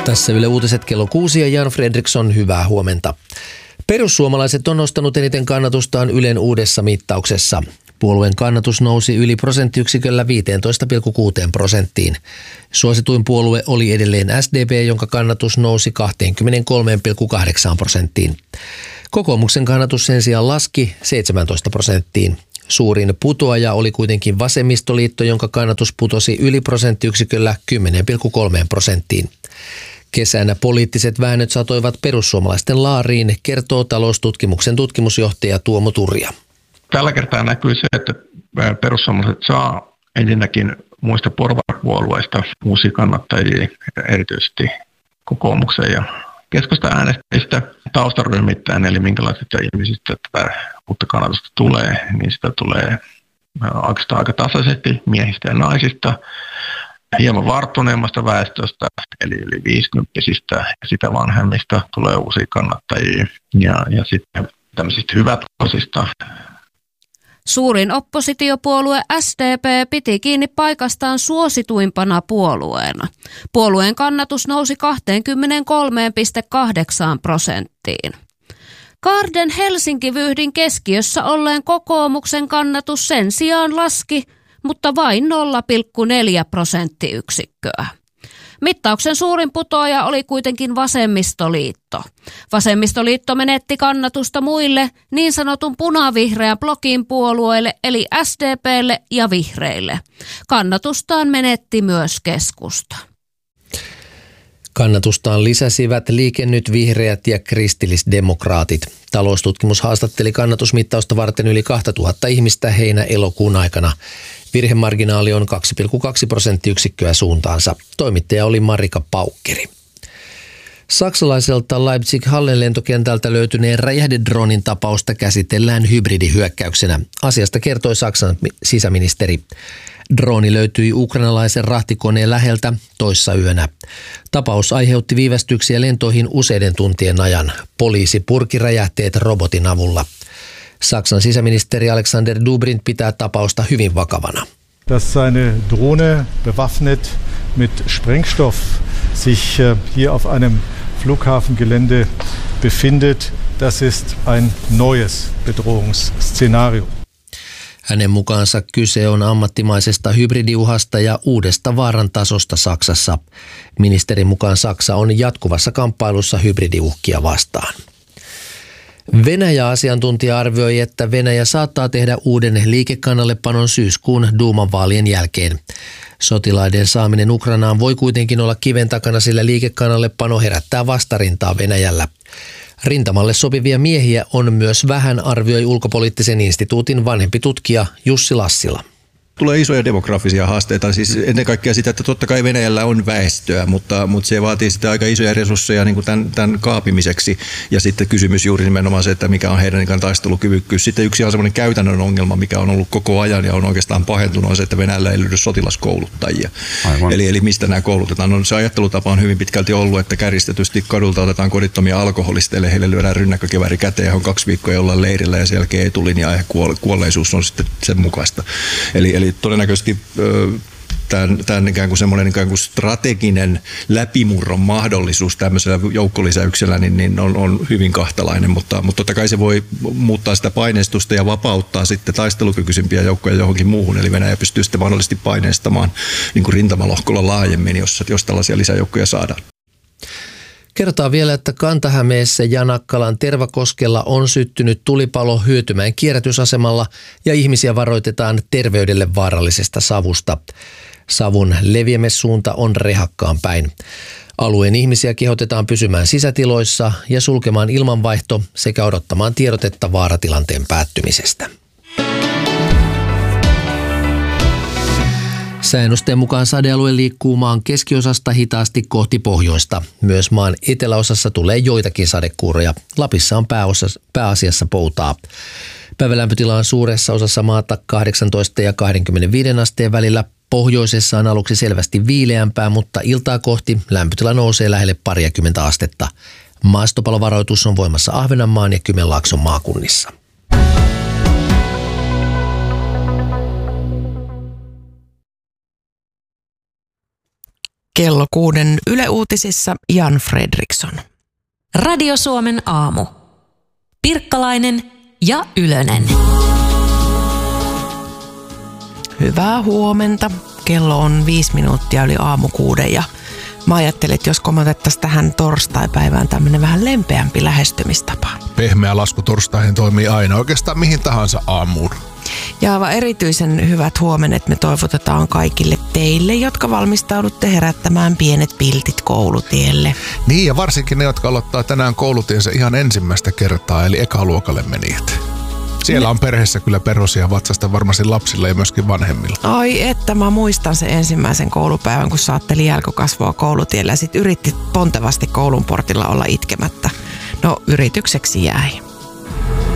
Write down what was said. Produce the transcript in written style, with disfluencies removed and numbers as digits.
Tässä Yle Uutiset kello 6 ja Jan Fredriksson, hyvää huomenta. Perussuomalaiset on nostanut eniten kannatustaan Ylen uudessa mittauksessa. Puolueen kannatus nousi yli prosenttiyksiköllä 15,6%. Suosituin puolue oli edelleen SDP, jonka kannatus nousi 23,8%. Kokoomuksen kannatus sen sijaan laski 17%. Suurin putoaja oli kuitenkin Vasemmistoliitto, jonka kannatus putosi yli prosenttiyksiköllä 10,3%. Kesänä poliittiset väännöt satoivat perussuomalaisten laariin, kertoo Taloustutkimuksen tutkimusjohtaja Tuomo Turja. Tällä kertaa näkyy se, että perussuomalaiset saa ensinnäkin muista porvaripuolueista uusia kannattajia, erityisesti kokoomuksen ja keskustan äänestäjistä taustaryhmittäin, eli minkälaisista ihmisistä tätä uutta kannatusta tulee, niin sitä tulee aika tasaisesti miehistä ja naisista, hieman varttuneemmasta väestöstä, eli yli 50-sistä ja sitä vanhemmista tulee uusia kannattajia ja sitten tämmöisistä hyvätuloisista. Suurin oppositiopuolue SDP piti kiinni paikastaan suosituimpana puolueena. Puolueen kannatus nousi 23,8%. Kaarden Helsinki-vyhdin keskiössä olleen kokoomuksen kannatus sen sijaan laski, mutta vain 0,4 prosenttiyksikköä. Mittauksen suurin putoaja oli kuitenkin Vasemmistoliitto. Vasemmistoliitto menetti kannatusta muille niin sanotun punavihreän blokin puolueille eli SDP:lle ja vihreille. Kannatustaan menetti myös keskusta. Kannatustaan lisäsivät Liike Nyt, Vihreät ja kristillisdemokraatit. Taloustutkimus haastatteli kannatusmittausta varten yli 2000 ihmistä heinä-elokuun aikana. Virhemarginaali on 2,2 prosenttiyksikköä suuntaansa. Toimittaja oli Marika Paukkeri. Saksalaiselta Leipzig-Hallen lentokentältä löytyneen räjähdedronin tapausta käsitellään hybridihyökkäyksenä. Asiasta kertoi Saksan sisäministeri. Droni löytyi ukrainalaisen rahtikoneen läheltä toissayönä. Tapaus aiheutti viivästyksiä lentoihin useiden tuntien ajan. Poliisi purki räjähteet robotin avulla. Saksan sisäministeri Alexander Dobrindt pitää tapausta hyvin vakavana. Dass seine Drohne bewaffnet mit Sprengstoff sich hier auf einem Flughafengelände befindet, das ist ein neues Bedrohungsszenario. Hänen mukaansa kyse on ammattimaisesta hybridiuhasta ja uudesta vaaran tasosta Saksassa. Ministerin mukaan Saksa on jatkuvassa kamppailussa hybridiuhkia vastaan. Venäjä-asiantuntija arvioi, että Venäjä saattaa tehdä uuden liikekannallepanon syyskuun duuman vaalien jälkeen. Sotilaiden saaminen Ukrainaan voi kuitenkin olla kiven takana, sillä liikekannallepano herättää vastarintaa Venäjällä. Rintamalle sopivia miehiä on myös vähän, arvioi Ulkopoliittisen instituutin vanhempi tutkija Jussi Lassila. Tulee isoja demografisia haasteita, siis ennen kaikkea sitä, että totta kai Venäjällä on väestöä, mutta se vaatii sitten aika isoja resursseja niin kuin tämän kaapimiseksi. Ja sitten kysymys juuri nimenomaan se, että mikä on heidän taistelukyvykkyys. Sitten yksi on semmoinen käytännön ongelma, mikä on ollut koko ajan ja on oikeastaan pahentunut, on se, että Venäjällä ei löydy sotilaskouluttajia. Eli mistä nämä koulutetaan? No, se ajattelutapa on hyvin pitkälti ollut, että kärjistetysti kadulta otetaan kodittomia alkoholisteille, heille lyödään rynnäkkökivääri käteen, on 2 viikkoa jollain leirillä ja sen jälkeen etulinjaa ja kuolleisuus on sitten sen mukaista. Eli todennäköisesti tämän ikään kuin semmoinen ikään kuin strateginen läpimurron mahdollisuus tämmöisellä joukkolisäyksellä niin on hyvin kahtalainen, mutta totta kai se voi muuttaa sitä paineistusta ja vapauttaa sitten taistelukykyisimpiä joukkoja johonkin muuhun, eli Venäjä pystyy sitten mahdollisesti paineistamaan niin kuin rintamalohkolla laajemmin, jos tällaisia lisäjoukkoja saadaan. Kerrotaan vielä, että Kanta-Hämeessä ja Nakkalan Tervakoskella on syttynyt tulipalo Hyötymään kierrätysasemalla ja ihmisiä varoitetaan terveydelle vaarallisesta savusta. Savun leviämissuunta on Rehakkaan päin. Alueen ihmisiä kehotetaan pysymään sisätiloissa ja sulkemaan ilmanvaihto sekä odottamaan tiedotetta vaaratilanteen päättymisestä. Säännösten mukaan sadealue liikkuu maan keskiosasta hitaasti kohti pohjoista. Myös maan eteläosassa tulee joitakin sadekuuroja. Lapissa on pääasiassa poutaa. Päivälämpötila on suuressa osassa maata 18 ja 25 asteen välillä. Pohjoisessa on aluksi selvästi viileämpää, mutta iltaa kohti lämpötila nousee lähelle 20 astetta. Maastopalovaroitus on voimassa Ahvenanmaan ja Kymenlaakson maakunnissa. Kello 6 Yle Uutisissa Jan Fredriksson. Radio Suomen aamu. Pirkkalainen ja Ylönen. Hyvää huomenta. Kello on 5 minuuttia yli aamu 6 ja mä ajattelin, että jos otettaisiin tähän torstaipäivään tämmöinen vähän lempeämpi lähestymistapa. Pehmeä lasku torstaihin toimii aina oikeastaan mihin tahansa aamuun. Ja aivan erityisen hyvät huomenet me toivotetaan kaikille teille, jotka valmistaudutte herättämään pienet piltit koulutielle. Niin, ja varsinkin ne, jotka aloittaa tänään koulutiensä ihan ensimmäistä kertaa, eli ekaluokalle menijät. Siellä on perheessä kyllä perhosia vatsasta varmasti lapsilla ja myöskin vanhemmilla. Ai että, mä muistan sen ensimmäisen koulupäivän, kun saatteli jälkikasvua koulutiellä ja sit yritti pontevasti koulun portilla olla itkemättä. No, yritykseksi jäi.